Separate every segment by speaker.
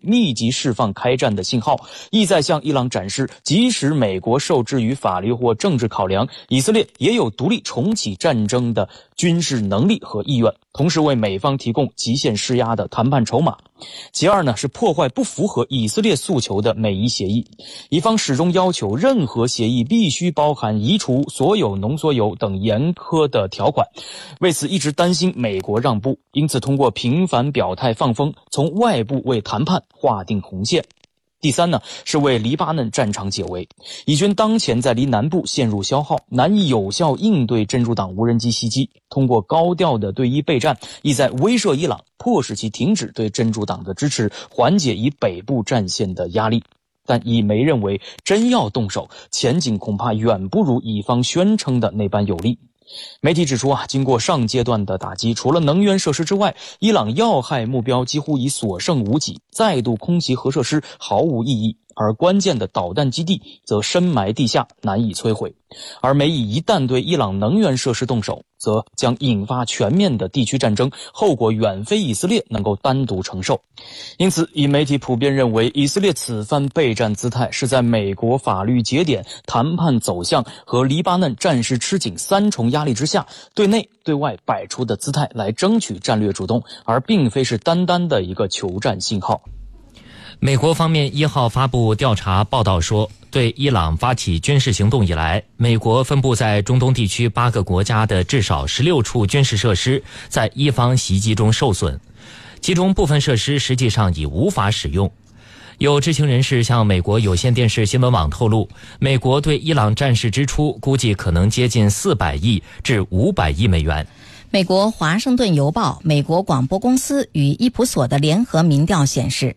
Speaker 1: 密集释放开战的信号，意在向伊朗展示，即使美国受制于法律或政治考量，以色列也有独立重启战争的军事能力和意愿，同时为美方提供极限施压的谈判筹码。其二呢，是破坏不符合以色列诉求的美伊协议。以方始终要求任何协议必须包含移除所有浓缩铀等严苛的条款，为此一直担心美国让步，因此通过频繁表态放风，从外部为谈判划定红线。第三呢，是为黎巴嫩战场解围。以军当前在离南部陷入消耗，难以有效应对真主党无人机袭击，通过高调的对伊备战，意在威慑伊朗，迫使其停止对真主党的支持，缓解以北部战线的压力。但以梅认为，真要动手，前景恐怕远不如以方宣称的那般有利。媒体指出经过上阶段的打击，除了能源设施之外，伊朗要害目标几乎已所剩无几，再度空袭核设施毫无意义，而关键的导弹基地则深埋地下，难以摧毁。而美以一旦对伊朗能源设施动手，则将引发全面的地区战争，后果远非以色列能够单独承受。因此，以媒体普遍认为，以色列此番备战姿态是在美国法律节点、谈判走向和黎巴嫩战事吃紧三重压力之下，对内对外摆出的姿态来争取战略主动，而并非是单单的一个求战信号。
Speaker 2: 美国方面1号发布调查报道说，对伊朗发起军事行动以来，美国分布在中东地区8个国家的至少16处军事设施在伊方袭击中受损，其中部分设施实际上已无法使用。有知情人士向美国有线电视新闻网透露，美国对伊朗战事支出估计可能接近400亿至500亿美元。
Speaker 3: 美国华盛顿邮报、美国广播公司与伊普所的联合民调显示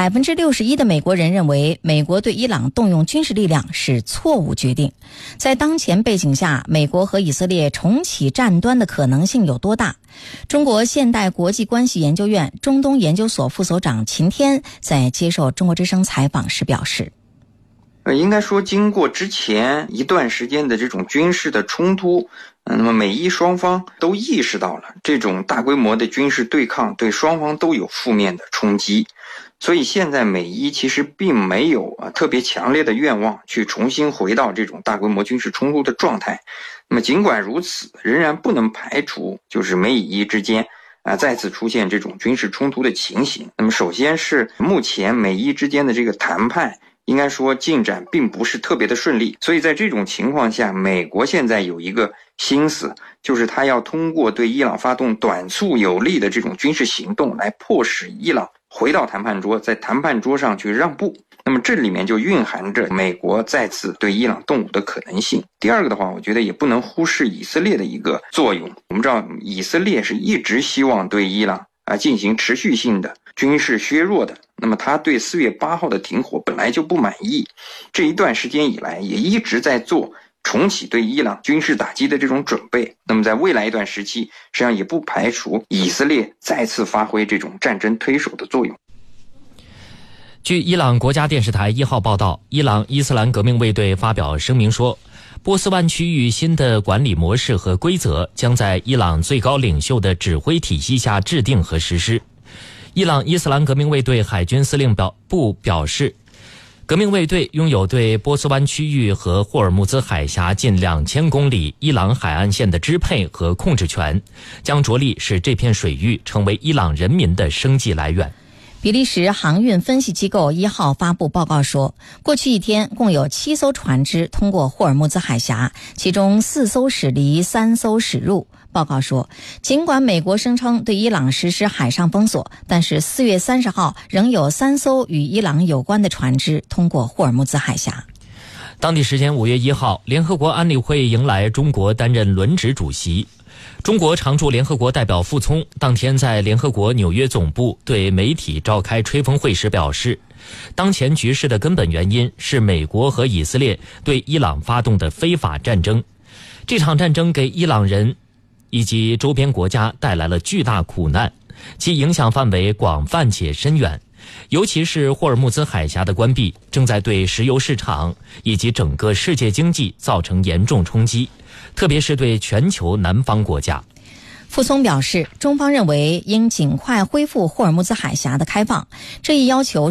Speaker 3: ，61%的美国人认为美国对伊朗动用军事力量是错误决定。在当前背景下，美国和以色列重启战端的可能性有多大？中国现代国际关系研究院中东研究所副所长秦天在接受中国之声采访时表示，
Speaker 4: 应该说经过之前一段时间的这种军事的冲突，那么美伊双方都意识到了这种大规模的军事对抗对双方都有负面的冲击，所以现在美伊其实并没有特别强烈的愿望去重新回到这种大规模军事冲突的状态。那么尽管如此，仍然不能排除就是美以伊之间再次出现这种军事冲突的情形。那么首先是目前美伊之间的这个谈判应该说进展并不是特别的顺利，所以在这种情况下，美国现在有一个心思，就是他要通过对伊朗发动短促有力的这种军事行动来迫使伊朗回到谈判桌，在谈判桌上去让步。那么这里面就蕴含着美国再次对伊朗动武的可能性。第二个的话，我觉得也不能忽视以色列的一个作用。我们知道以色列是一直希望对伊朗进行持续性的军事削弱的，那么他对4月8号的停火本来就不满意，这一段时间以来也一直在做重启对伊朗军事打击的这种准备。那么在未来一段时期，实际上也不排除以色列再次发挥这种战争推手的作用。
Speaker 2: 据伊朗国家电视台1号报道，伊朗伊斯兰革命卫队发表声明说，波斯湾区域新的管理模式和规则将在伊朗最高领袖的指挥体系下制定和实施。伊朗伊斯兰革命卫队海军司令部表示，革命卫队拥有对波斯湾区域和霍尔木兹海峡近2000公里伊朗海岸线的支配和控制权，将着力使这片水域成为伊朗人民的生计来源。
Speaker 3: 比利时航运分析机构1号发布报告说，过去一天共有7艘船只通过霍尔木兹海峡，其中4艘驶离，3艘驶入。报告说，尽管美国声称对伊朗实施海上封锁，但是4月30号仍有3艘与伊朗有关的船只通过霍尔木兹海峡。
Speaker 2: 当地时间5月1号，联合国安理会迎来中国担任轮值主席。中国常驻联合国代表傅聪当天在联合国纽约总部对媒体召开吹风会时表示，当前局势的根本原因是美国和以色列对伊朗发动的非法战争。这场战争给伊朗人以及周边国家带来了巨大苦难，其影响范围广泛且深远。尤其是霍尔木兹海峡的关闭正在对石油市场以及整个世界经济造成严重冲击，特别是对全球南方国家。
Speaker 3: 傅聪表示，中方认为应尽快恢复霍尔木兹海峡的开放，这一要求